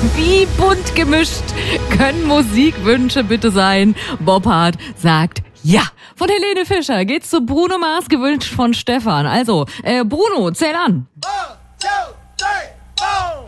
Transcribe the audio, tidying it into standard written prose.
Wie bunt gemischt können Musikwünsche bitte sein? Bobbart sagt ja. Von Helene Fischer geht's zu Bruno Mars, gewünscht von Stefan. Also, Bruno, zähl an.